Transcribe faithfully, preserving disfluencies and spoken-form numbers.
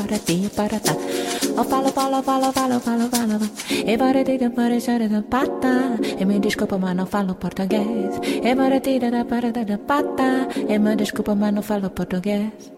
para ti, para tá. Eu falo, falo, falo, falo, falo, falo. E para ti, para ti, da pata. E me desculpa, mas não falo português. E para ti, da para da pata. E me desculpa, mas não falo português.